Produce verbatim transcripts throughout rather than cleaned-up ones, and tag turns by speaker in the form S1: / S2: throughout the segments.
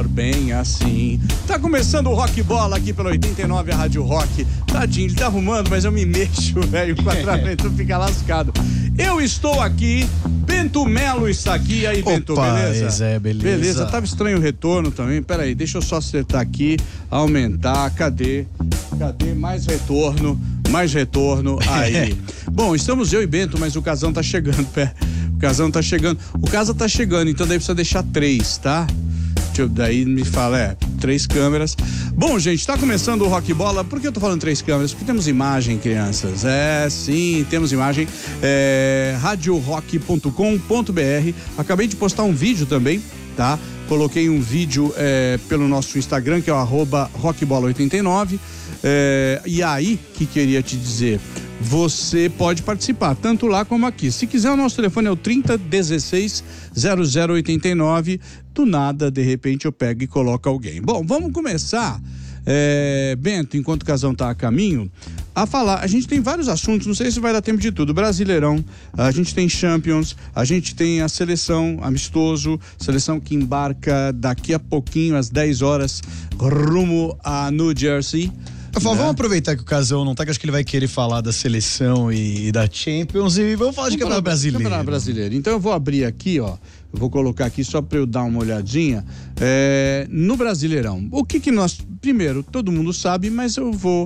S1: Bem assim. Tá começando o Rock Bola aqui pela oitenta e nove, a Rádio Rock. Tadinho, ele tá arrumando, mas eu me mexo, velho. O enquadramento fica lascado. Eu estou aqui, Bento Melo está aqui. Aí, Bento,
S2: Opa,
S1: beleza?
S2: É, beleza?
S1: Beleza, tava estranho o retorno também. Pera aí, deixa eu só acertar aqui, aumentar. Cadê? Cadê? Mais retorno, mais retorno. Aí. Bom, estamos eu e Bento, mas o Casão tá chegando. Pera. O Casão tá chegando. O Casa tá chegando, então daí precisa deixar três, tá? Daí me fala, é, três câmeras. Bom, gente, tá começando o Rock Bola. Por que eu tô falando três câmeras? Porque temos imagem, crianças. É, sim, temos imagem. É, radio rock ponto com ponto b r. Acabei de postar um vídeo também, tá? Coloquei um vídeo é, pelo nosso Instagram, que é o arroba rockbola oitenta e nove. É, e aí, que queria te dizer, você pode participar, tanto lá como aqui. Se quiser, o nosso telefone é o trinta, dezesseis, zero zero oitenta e nove. Do nada, de repente, eu pego e coloco alguém. Bom, vamos começar, é, Bento, enquanto o Casão tá a caminho, a falar. A gente tem vários assuntos, não sei se vai dar tempo de tudo. Brasileirão, a gente tem Champions, a gente tem a seleção amistoso, seleção que embarca daqui a pouquinho, às dez horas, rumo a New Jersey.
S2: Eu falo,
S1: né?
S2: Vamos aproveitar que o Casão não tá, que acho que ele vai querer falar da seleção e, e da Champions, e vamos falar de campeonato brasileiro.
S1: Campeonato brasileiro. Então eu vou abrir aqui, ó, eu vou colocar aqui só para eu dar uma olhadinha, é, no Brasileirão. O que que nós, primeiro, todo mundo sabe, mas eu vou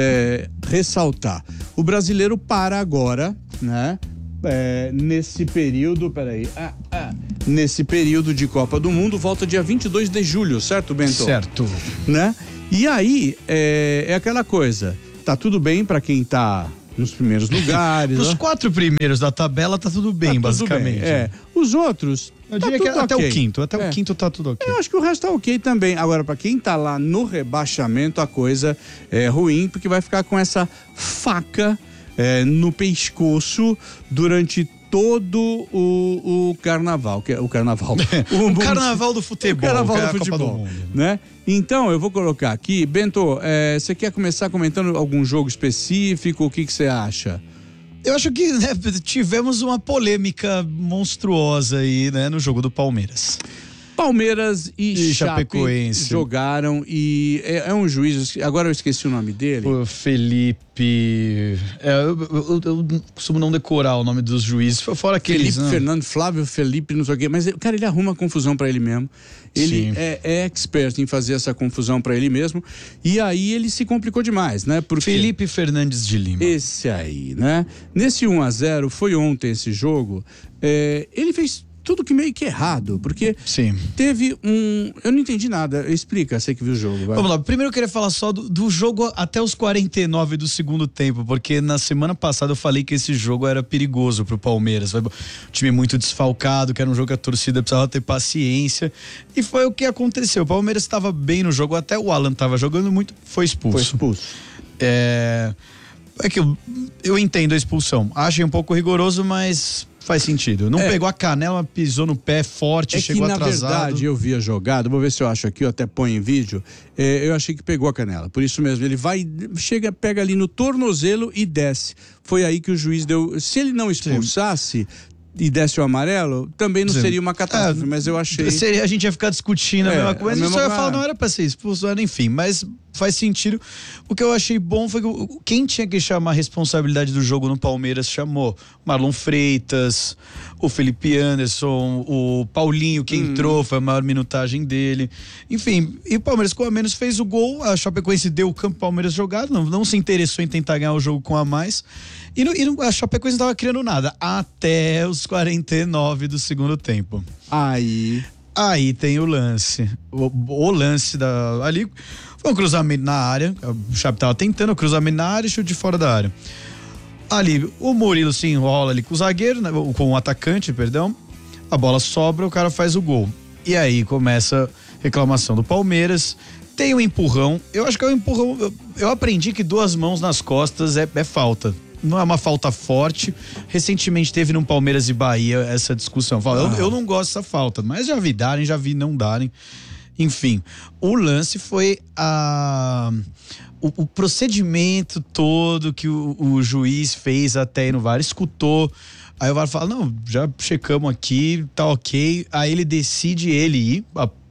S1: é, ressaltar. O brasileiro para agora, né? É, nesse período, peraí, ah, ah, nesse período de Copa do Mundo, volta dia vinte e dois de julho, certo, Bento?
S2: Certo.
S1: Né? E aí, é, é aquela coisa, tá tudo bem pra quem tá nos primeiros lugares.
S2: Os
S1: ó.
S2: quatro primeiros da tabela tá tudo bem,
S1: Tá tudo
S2: basicamente.
S1: bem, é. Os outros,
S2: Eu
S1: tá
S2: diria que
S1: tudo
S2: até
S1: ok.
S2: o quinto, até
S1: É.
S2: o quinto tá tudo ok.
S1: Eu acho que o resto tá ok também. Agora, pra quem tá lá no rebaixamento, a coisa é ruim, porque vai ficar com essa faca é, no pescoço durante todo o, o carnaval, que é o carnaval.
S2: O, o carnaval do futebol,
S1: o carnaval
S2: que é
S1: do
S2: a Copa
S1: futebol,
S2: do Mundo.
S1: né? Então, eu vou colocar aqui, Bento, é, você quer começar comentando algum jogo específico? O que que você acha?
S2: Eu acho que né, tivemos uma polêmica monstruosa aí, né, no jogo do Palmeiras.
S1: Palmeiras e,
S2: E
S1: Chape
S2: Chapecoense
S1: jogaram e é, é um juiz, agora eu esqueci o nome dele.
S2: O Felipe... É, eu, eu, eu costumo não decorar o nome dos juízes, fora aqueles...
S1: Felipe
S2: né?
S1: Fernando, Flávio Felipe, não sei o quê, mas, cara, ele arruma confusão pra ele mesmo. Ele é, é expert em fazer essa confusão pra ele mesmo. E aí ele se complicou demais, né? Porque
S2: Felipe Fernandes de Lima.
S1: esse aí, né? Nesse um a zero, foi ontem esse jogo, é, ele fez tudo que meio que errado, porque
S2: Sim.
S1: teve um... Eu não entendi nada, explica, você que viu o jogo. Vai.
S2: Vamos lá, primeiro eu queria falar só do, do jogo até os quarenta e nove do segundo tempo, porque na semana passada eu falei que esse jogo era perigoso pro Palmeiras, um time muito desfalcado, que era um jogo que a torcida precisava ter paciência, e foi o que aconteceu. O Palmeiras estava bem no jogo, até o Alan estava jogando muito, foi expulso.
S1: Foi expulso.
S2: É, é que eu, eu entendo a expulsão, achei um pouco rigoroso, mas... faz sentido. Não
S1: é.
S2: pegou a canela, pisou no pé forte,
S1: é
S2: chegou
S1: que,
S2: atrasado.
S1: Na verdade, eu vi a jogada, vou ver se eu acho aqui, eu até ponho em vídeo. É, eu achei que pegou a canela. Por isso mesmo, ele vai, chega, pega ali no tornozelo e desce. Foi aí que o juiz deu. Se ele não expulsasse. Sim. E desse o amarelo, também não Sim. seria uma catástrofe, é, mas eu achei...
S2: Seria, a gente ia ficar discutindo é, a mesma coisa, a mesma... só ia falar, não era pra ser expulso, era, enfim, mas faz sentido. O que eu achei bom foi que quem tinha que chamar a responsabilidade do jogo no Palmeiras chamou Marlon Freitas, o Felipe Anderson, o Paulinho que hum. entrou, foi a maior minutagem dele, enfim, e o Palmeiras com a menos fez o gol, a Chapecoense deu o campo Palmeiras jogar, não, não se interessou em tentar ganhar o jogo com a mais, e, no, e no, a Chapecoense não estava criando nada, até os quarenta e nove do segundo tempo.
S1: Aí...
S2: Aí tem o lance, o, o lance da, ali, foi um cruzamento na área, o Chape tava tentando o cruzamento na área e chute de fora da área. Ali, o Murilo se enrola ali com o zagueiro, né, com o atacante, perdão, a bola sobra, o cara faz o gol. E aí começa a reclamação do Palmeiras, tem um empurrão, eu acho que é um empurrão, eu, eu aprendi que duas mãos nas costas é, é falta. Não é uma falta forte. Recentemente teve no Palmeiras e Bahia essa discussão. Ah. Eu, eu não gosto dessa falta, mas já vi darem, já vi não darem. Enfim, o lance foi a... O, o procedimento todo que o, o juiz fez até ir no V A R, escutou. Aí o V A R fala, não, já checamos aqui, tá ok. Aí ele decide ele ir, a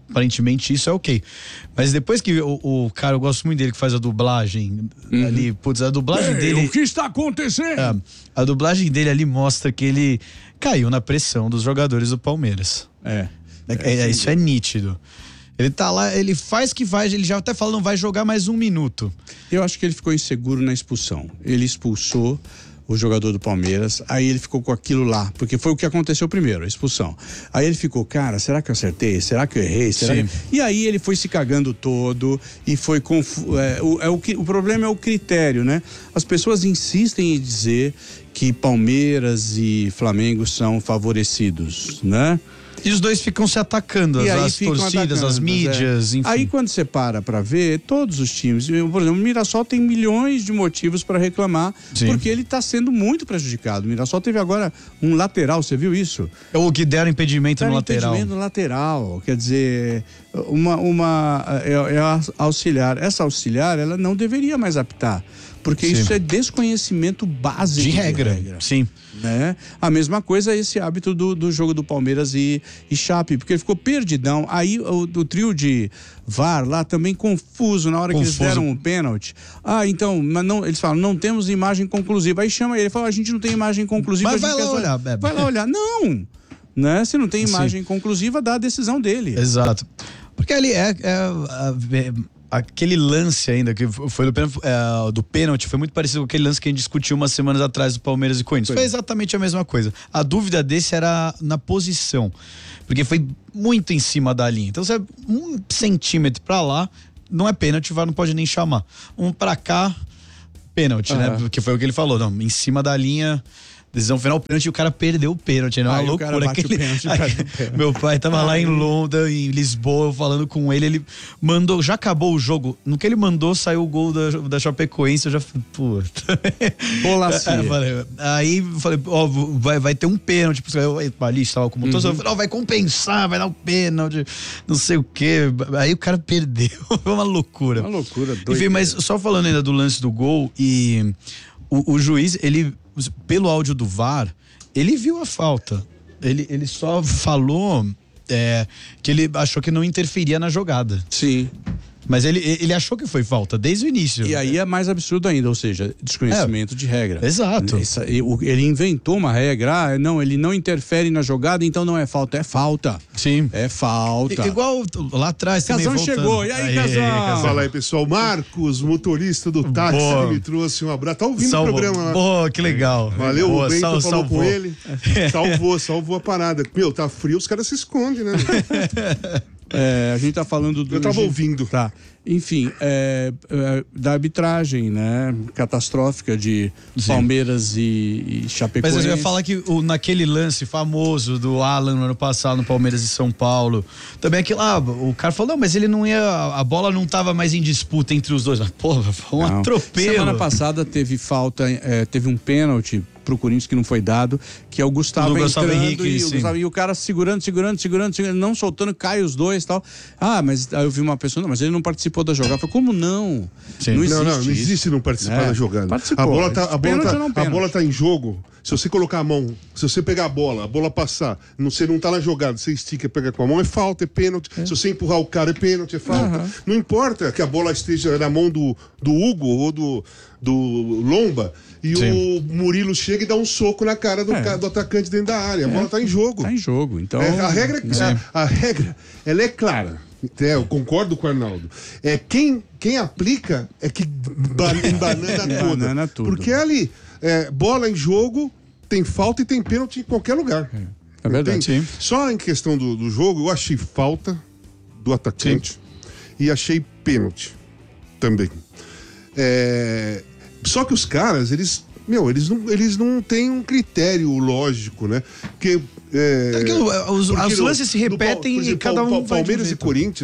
S2: aparentemente isso é ok. Mas depois que o, o cara, eu gosto muito dele que faz a dublagem uhum. ali, putz, a dublagem
S1: Ei,
S2: dele...
S1: O que está acontecendo?
S2: É, a dublagem dele ali mostra que ele caiu na pressão dos jogadores do Palmeiras.
S1: É.
S2: é, é isso é nítido. Ele tá lá, ele faz que vai, ele já até fala, não vai jogar mais um minuto.
S1: Eu acho que ele ficou inseguro na expulsão. Ele expulsou o jogador do Palmeiras, aí ele ficou com aquilo lá, porque foi o que aconteceu primeiro, a expulsão. Aí ele ficou, cara, será que eu acertei? Será que eu errei? Será que... E aí ele foi se cagando todo e foi confu... é, o, é, o, o problema é o critério, né? As pessoas insistem em dizer que Palmeiras e Flamengo são favorecidos, né?
S2: E os dois ficam se atacando, as, as torcidas, atacando, as mídias, é. enfim.
S1: Aí quando você para pra ver, todos os times, por exemplo, o Mirassol tem milhões de motivos para reclamar, Sim. porque ele tá sendo muito prejudicado. O Mirassol teve agora um lateral, você viu isso?
S2: É o que deram impedimento
S1: deram
S2: no lateral.
S1: impedimento no lateral, quer dizer, uma, uma é, é auxiliar. Essa auxiliar, ela não deveria mais apitar. Porque Sim. isso é desconhecimento básico
S2: de regra.
S1: De regra.
S2: Sim.
S1: Né? A mesma coisa é esse hábito do, do jogo do Palmeiras e, e Chape, porque ele ficou perdidão. Aí o, o trio de V A R lá também confuso na hora confuso. que eles deram um pênalti. Ah, então, mas não, eles falam, não temos imagem conclusiva. Aí chama ele e fala, a gente não tem imagem conclusiva.
S2: Mas
S1: a
S2: vai
S1: gente
S2: lá
S1: quer...
S2: olhar, Bebe.
S1: Vai lá olhar. Não! Né? Se não tem imagem Sim. conclusiva, dá a decisão dele.
S2: Exato. Porque ali é... é, é aquele lance ainda, que foi do, é, do pênalti, foi muito parecido com aquele lance que a gente discutiu umas semanas atrás do Palmeiras e Corinthians. Foi. foi exatamente a mesma coisa. A dúvida desse era na posição, porque foi muito em cima da linha. Então, você um centímetro pra lá, não é pênalti, o V A R não pode nem chamar. Um pra cá, pênalti, uhum. né? Porque foi o que ele falou, não, em cima da linha... Decisão final, pênalti, e o cara perdeu o pênalti, não é uma loucura. Que ele... pênalti, Aí, pênalti. Meu pai tava lá em Londres, em Lisboa, falando com ele, ele mandou, já acabou o jogo, no que ele mandou, saiu o gol da, da Chapecoense, eu já falei, puta.
S1: Bolacia.
S2: Aí falei, ó, vai, vai ter um pênalti, eu ali estava como todo, uhum. falei, vai compensar, vai dar um pênalti, não sei o quê. Aí o cara perdeu, foi uma loucura.
S1: Uma loucura, doida.
S2: Enfim, mas só falando ainda do lance do gol, e o, o juiz, ele... pelo áudio do V A R, ele viu a falta. Ele, ele só falou é, que ele achou que não interferia na jogada.
S1: Sim.
S2: Mas ele, ele achou que foi falta desde o início.
S1: E aí é mais absurdo ainda, ou seja, desconhecimento é, de regra.
S2: Exato.
S1: Essa, ele inventou uma regra, ah, não, ele não interfere na jogada, então não é falta, é falta.
S2: Sim.
S1: É falta.
S2: I, igual lá atrás também
S1: Casão
S2: voltando.
S1: chegou, e aí, aí Casão?
S3: Fala aí, pessoal. Marcos, motorista do táxi, que me trouxe um abraço. Tá ouvindo
S2: salvou.
S3: o programa lá.
S2: Boa, que legal.
S3: Valeu,
S2: Boa,
S3: o Bento
S2: sal,
S3: falou
S2: salvou.
S3: com ele. Salvou, salvou a parada. Meu, tá frio, os caras se escondem, né?
S1: É, a gente tá falando do...
S3: Eu tava ouvindo.
S1: Tá. Enfim, é, é, da arbitragem, né? Catastrófica de Sim. Palmeiras e, e Chapecoense.
S2: Mas eu ia falar que o, naquele lance famoso do Alan no ano passado no Palmeiras e São Paulo, também aquilo lá, ah, o cara falou, não, mas ele não ia, a bola não tava mais em disputa entre os dois. Mas, porra, foi um não. atropelo.
S1: Semana passada teve falta, é, teve um pênalti pro Corinthians que não foi dado, que é o Gustavo,
S2: do Gustavo
S1: entrando
S2: Henrique,
S1: e, o Gustavo, e o cara segurando, segurando, segurando, segurando, não soltando, cai os dois e tal. Ah, mas aí eu vi uma pessoa, não, mas ele não participou da jogada. Eu falei, como não?
S3: Sim. Não, existe não, não, não existe não participar é. da jogada.
S1: Participou.
S3: A bola tá, a bola tá, a bola tá em jogo. Se você colocar a mão, se você pegar a bola, a bola passar, não, você não tá na jogada, você estica e pega com a mão, é falta, é pênalti. É. Se você empurrar o cara, é pênalti, é falta. Uhum. Não importa que a bola esteja na mão do, do Hugo ou do, do Lomba e Sim. o Murilo chega e dá um soco na cara do, é. do atacante dentro da área. A é. bola tá em jogo.
S1: Tá em jogo, então...
S3: É, a, regra, a, a regra, ela é clara. É, eu concordo com o Arnaldo. É, quem, quem aplica é que embanana toda.
S1: Banana tudo.
S3: Porque ali, é, bola em jogo, tem falta e tem pênalti em qualquer lugar.
S1: É, é verdade. Sim.
S3: Só em questão do, do jogo, eu achei falta do atacante Sim. e achei pênalti também. É, só que os caras, eles, meu, eles não, eles não têm um critério lógico, né? Porque... É,
S2: os, as lances se repetem no, exemplo, e cada um
S3: Palmeiras e Corinthians,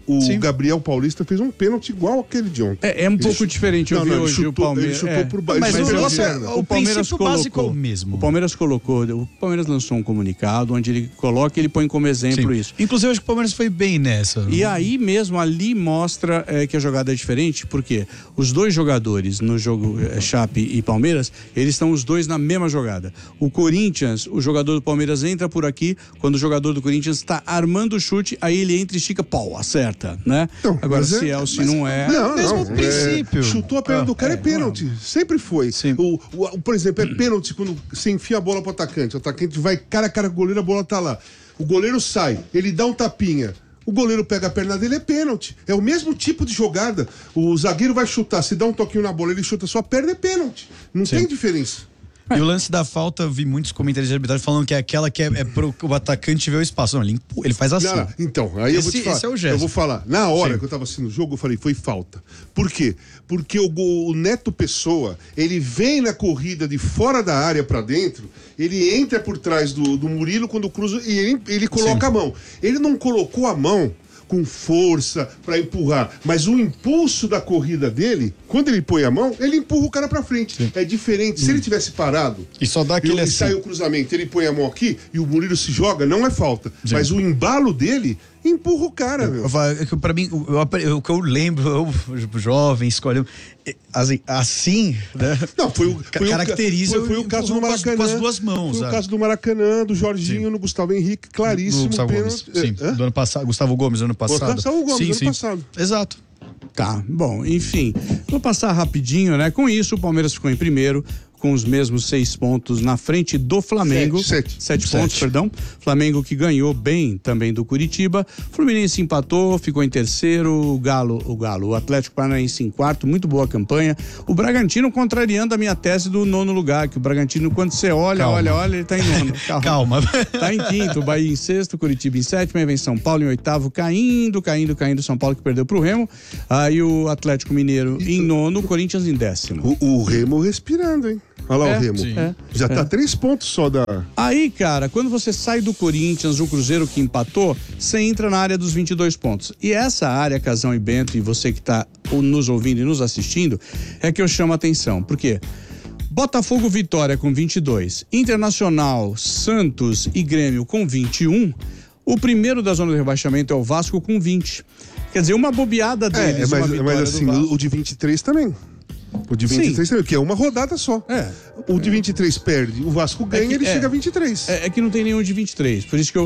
S3: o
S2: Sim.
S3: Gabriel Paulista fez um pênalti igual aquele de ontem.
S1: É, é um pouco
S3: Ele
S1: diferente. Eu
S3: não,
S1: vi
S3: não, ele
S1: hoje
S3: chutou,
S1: o Palmeiras.
S3: Ele chutou
S1: é.
S3: por baixo.
S2: Mas
S3: Mas
S2: o
S3: ele
S2: negócio é-
S3: perna.
S2: o princípio básico é o
S1: colocou,
S2: mesmo.
S1: o Palmeiras colocou, o Palmeiras lançou um comunicado onde ele coloca e ele põe como exemplo
S2: Sim.
S1: isso.
S2: Inclusive, acho que o Palmeiras foi bem nessa.
S1: E aí mesmo ali mostra é, que a jogada é diferente, porque os dois jogadores no jogo é, Chape e Palmeiras, eles estão os dois na mesma jogada. O Corinthians, o jogador do Palmeiras entra por aqui, quando o jogador do Corinthians está armando o chute, aí ele entra e estica, pau, acerta, né?
S3: Não,
S1: Agora,
S3: mas
S1: se
S3: é-
S1: é ou se
S3: mas-
S1: não é...
S3: Não,
S2: mesmo
S3: não.
S2: princípio.
S3: É, chutou a perna
S2: Ah,
S3: do cara, é,
S2: é,
S3: pênalti. Sempre foi.
S2: Sim.
S3: O, o- o- por exemplo, é pênalti quando você enfia a bola pro atacante. O atacante vai cara a cara com o goleiro, a bola tá lá. O goleiro sai, ele dá um tapinha. O goleiro pega a perna dele, é pênalti. É o mesmo tipo de jogada. O zagueiro vai chutar, se dá um toquinho na bola, ele chuta sua perna, é pênalti. Não
S2: Sim.
S3: tem diferença.
S2: E o lance da falta, eu vi muitos comentários de arbitragem falando que é aquela que é, é pro o atacante ver o espaço. Não, ele, empu- ele faz assim.
S3: Não, não. Então, aí eu vou
S2: Esse-
S3: te falar.
S2: esse é o gesto.
S3: Eu vou falar. Na hora
S2: Sim.
S3: que eu tava assistindo o jogo, eu falei, foi falta. Por quê? Porque o, go- o Neto Pessoa, ele vem na corrida de fora da área pra dentro, ele entra por trás do, do Murilo quando cruza e ele, ele coloca
S2: Sim.
S3: a mão. Ele não colocou a mão com força pra empurrar, mas o impulso da corrida dele, quando ele põe a mão, ele empurra o cara pra frente. É diferente. Se ele tivesse parado
S2: E só dá
S3: e
S2: aquele
S3: e
S2: assim.
S3: sai o cruzamento, ele põe a mão aqui e o Murilo se joga, não é falta. Mas o embalo dele empurra o cara, meu.
S2: Eu falo, é que pra mim, o eu apre- o que eu lembro, eu, jovem, escolhendo, assim, assim, né?
S3: Não, foi o,
S2: Ca-
S3: foi o-
S2: caracteriza
S3: foi, foi o
S2: o
S3: caso do
S2: empurrão com as-
S3: Maracanã.
S2: com as duas mãos,
S3: Foi o
S2: sabe?
S3: caso do Maracanã, do Jorginho,
S2: Sim.
S3: no Gustavo Henrique, claríssimo.
S2: Do Gustavo Gomes.
S3: pênalti.
S2: Sim,
S3: Hã?
S2: do ano passado. Gustavo Gomes, do ano passado.
S3: Gustavo Gomes,
S2: sim,
S3: ano
S2: sim.
S3: passado.
S2: Exato.
S1: Tá, bom, enfim, vou passar rapidinho, né? Com isso, o Palmeiras ficou em primeiro, com os mesmos seis pontos na frente do Flamengo.
S3: Sete,
S1: Sete,
S2: sete.
S1: pontos,
S2: Sete.
S1: perdão. Flamengo que ganhou bem também do Curitiba. Fluminense empatou, ficou em terceiro. O Galo, o Galo, o Atlético Paranaense em quarto, muito boa campanha. O Bragantino contrariando a minha tese do nono lugar, que o Bragantino, quando você olha,
S2: Calma.
S1: olha, olha, ele tá em nono.
S2: Calma.
S1: Tá em quinto, Bahia em sexto, Curitiba em sétimo, aí vem São Paulo em oitavo, caindo, caindo, caindo, São Paulo que perdeu pro Remo. Aí o Atlético Mineiro em nono, Corinthians em décimo.
S3: O, o Remo respirando, hein? Olha lá
S1: É,
S3: o Remo.
S2: sim.
S1: É,
S3: Já tá
S1: é.
S3: três pontos só da.
S1: Aí, cara, quando você sai do Corinthians, o Cruzeiro que empatou, você entra na área dos vinte e dois pontos. E essa área, Casão e Bento, e você que tá nos ouvindo e nos assistindo, é que eu chamo a atenção. Por quê? Botafogo, Vitória com vinte e dois, Internacional, Santos e Grêmio com vinte e um. O primeiro da zona de rebaixamento é o Vasco com vinte. Quer dizer, uma bobeada
S3: É,
S1: deles,
S3: mas,
S1: uma vitória
S3: mas
S1: do
S3: assim,
S1: Vasco.
S3: o, o de vinte e três também. O de vinte e três
S1: Sim.
S3: também, que é uma rodada só.
S1: É.
S3: O de vinte e três perde, o Vasco ganha,
S1: que-
S3: ele
S1: é.
S3: chega a vinte e três.
S1: É, é que não tem nenhum de vinte e três, por isso que eu